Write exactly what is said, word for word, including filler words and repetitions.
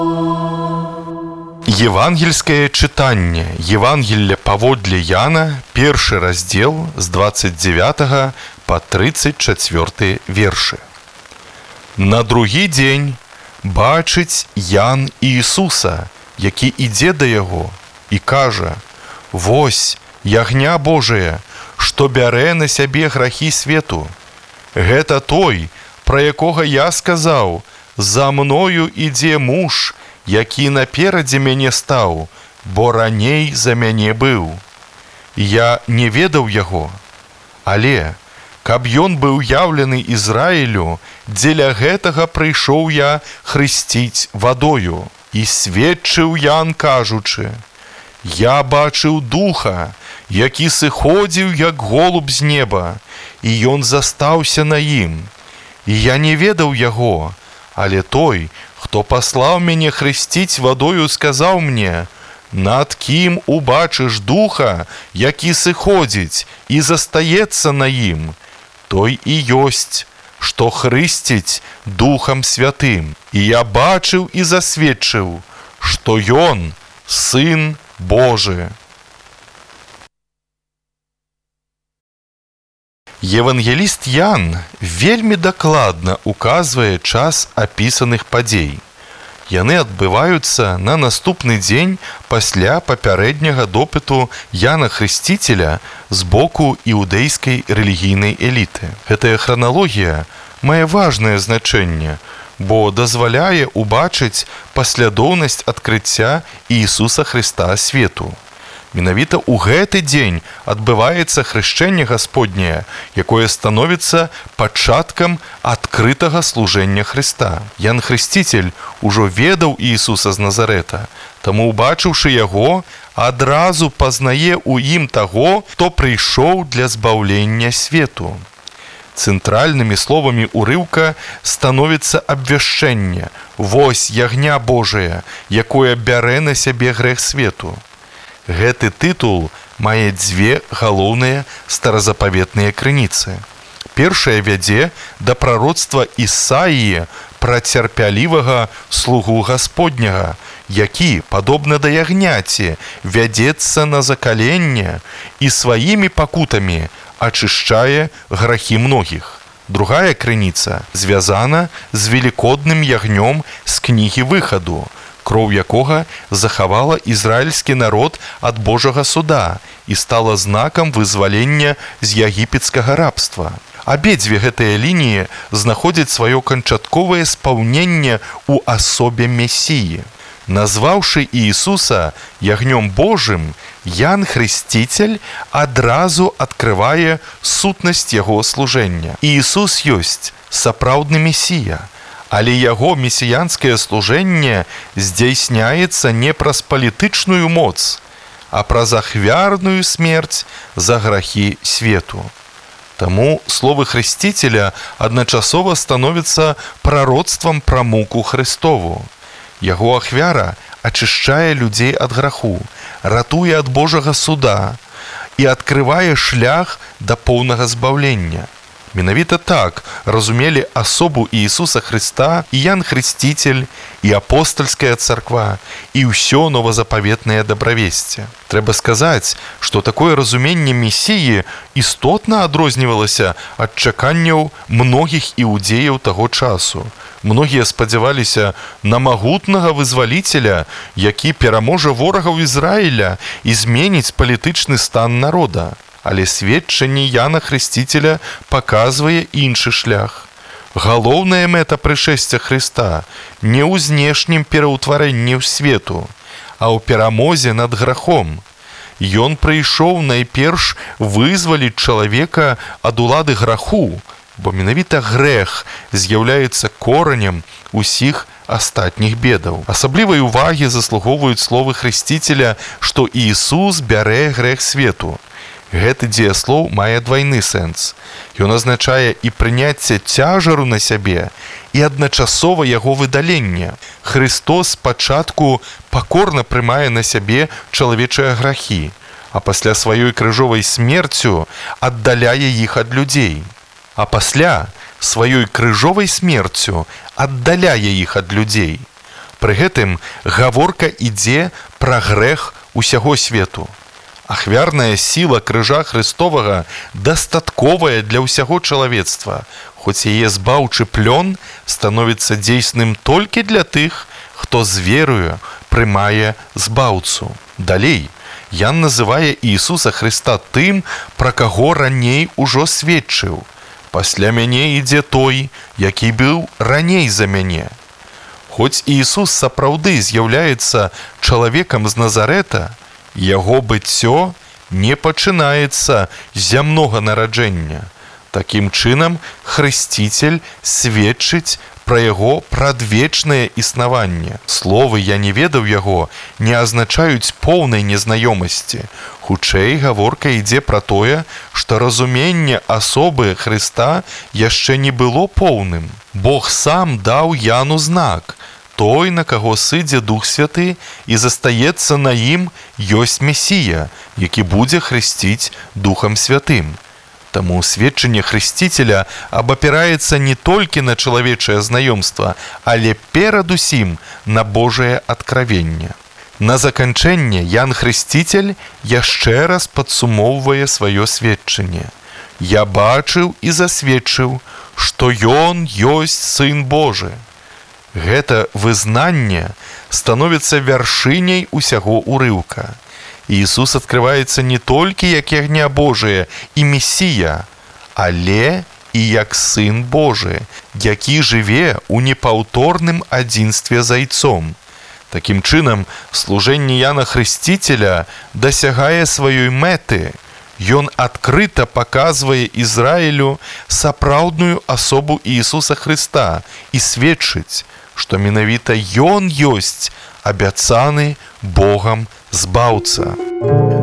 Евангельское читание. Евангелие паводле Яна, першы раздел з двадцать девятого по тридцать четвёрты вершы. На другі дзень бачыць Ян Иисуса, які ідзе да яго, і кажа: «Вось, ягня Божия, што бярэ на сябе грахі свету. Гэта той, пра якога я сказаў: за мною ідзе муж, які наперадзе мяне стаў, бо раней за мяне быў. Я не ведаў яго, але каб ён быў яўлены Ізраілю, дзеля гэтага прыйшоў я хрысціць вадою. І сведчыў Ян, кажучы: я бачыў духа, які сыходзіў як голуб з неба, і ён застаўся на ім. І я не ведаў яго, але той, хто паслаў мяне хрысціць вадою, сказаў мне: над кім убачыш духа, які сыходзіць і застаецца на ім, той і ёсць, што хрысціць Духам Святым. І я бачыў і засведчыў, што ён Сын Божы». Евангеліст Ян вельмі дакладна указвае час апісаных падзей. Яны адбываюцца на наступны дзень пасля папярэдняга допыту Яна Хрысціцеля з боку іўдэйскай рэлігійнай эліты. Гэтая храналогія мае важнае значэнне, бо дазваляе убачыць паслядоўнасць адкрыцця Іісуса Хрыста свету. Менавіта ў гэты дзень адбываецца хрышчэнне Гасподняе, якое становіцца пачаткам адкрытага служэння Хрыста. Ян Хрысціцель ужо ведаў Іісуса з Назарэта, таму, убачыўшы яго, адразу пазнае ў ім таго, хто прыйшоў для збаўлення свету. Цэнтральнымі словамі ўрыўка становіцца абвяшчэнне: «Вось ягня Божия, якое бярэ на сябе грэх свету». Гэты тытул мае дзве галоўныя старазапаветныя крыніцы. Першая вядзе да прароцтва Ісаіі пра цярпялівага слугу Гасподняга, які, падобна да ягняці, вядзецца на закаленне і сваімі пакутамі ачышчае грахі многіх. Другая крыніца звязана з велікодным ягнём з кнігі Выхаду, кроў якога захавала ізраільскі народ ад Божага суда і стала знакам вызвалення з егіпецкага рабства. Абедзве гэтыя лініі знаходзяць сваё канчатковае спаўненне ў асобе Месіі. Назваўшы Іісуса ягнём Божым, Ян Хрысціцель адразу адкрывае сутнасць яго служэння. Іісус ёсць сапраўдны Месія, але яго месіянскае служэнне здзяйсняецца не праз палітычную моц, а праз ахвярную смерць за грахі свету. Таму словы Хрысціцеля адначасова становяцца прароцтвам пра муку Хрыстову. Яго ахвяра ачышчае людзей ад граху, ратуе ад Божага суда і адкрывае шлях да поўнага збаўлення. Менавіта так разумелі асобу Іісуса Хрыста і Ян Хрысціцель, і апостальская царква, і ўсё новазапаветнае дабравесце. Трэба сказаць, што такое разуменне Месіі істотна адрознівалася ад чаканняў многіх іудзеяў таго часу. Многія спадзяваліся на магутнага вызваліцеля, які пераможа ворагаў Ізраіля і зменіць палітычны стан народа. Але сведчанне Яна Хрысціцеля паказвае іншы шлях. Галоўная мэта прышэсця Хрыста не ў знешнім пераўтварэнні ў свету, а ў перамозе над грахом. Ён прыйшоў найперш вызваліць чалавека ад улады граху, бо менавіта грэх з'яўляецца коранем усіх астатніх бедаў. Асаблівай увагі заслугоўваюць словы Хрысціцеля, што Іісус бярэ грэх свету. Гэты дзеяслоў мае двайны сэнс. Ён азначае і прыняцце цяжару на сябе, і адначасова яго выдаленне. Хрыстос спачатку пакорна прымае на сябе чалавечыя грахі, а пасля сваёй крыжовай смерцю аддаляе іх ад людзей. А пасля сваёй крыжовай смерцю аддаляе іх ад людзей. Пры гэтым гаворка ідзе пра грэх усяго свету. Ахвярная сіла крыжа Христовага дастатковая для ўсяго чалавецтва, хоць яе збаўчы плён становіцца дзейсным толькі для тых, хто з верою прымае збаўцу. Далей, Ян называе Ісуса Христа тым, пра каго раней ужо сведчыў. Пасля мяне ідзе той, які быў раней за мяне. Хоць Ісус сапраўды з'яўляецца чалавекам з Назарэта, яго быццё не пачынаецца з зямнога нараджэння. Такім чынам, хрысціцель сведчыць пра яго прадвечнае існаванне. Словы «я не ведаў яго» не азначаюць поўнай незнаёмасці. Хутчэй гаворка ідзе пра тое, што разуменне асобы Хрыста яшчэ не было поўным. Бог сам даў Яну знак. Той, на каго сыдзе Дух Святы і застаецца на ім, ёсць Месія, які будзе хрысціць Духам Святым. Таму сведчанне хрысціцеля абапіраецца не толькі на чалавечае знаёмства, але перадусім на Божае адкравенне. На заканчэнне Ян Хрысціцель яшчэ раз падсумоўвае сваё сведчанне. «Я бачыў і засведчыў, што Ён ёсць Сын Божы». Гэта вызнанне становіцца вяршыняй усяго ўрыўка. Ісус адкрываецца не толькі як ягня Божыя і Месія, але і як Сын Божы, які жыве ў непаўторным адзінстве з Айцом. Такім чынам, служэнне Яна Хрысціцеля дасягае сваёй мэты. Ён адкрыта паказвае Ізраілю сапраўдную асобу Ісуса Хрыста і сведчыць, што менавіта Ён ёсць абяцаны Богам збаўца.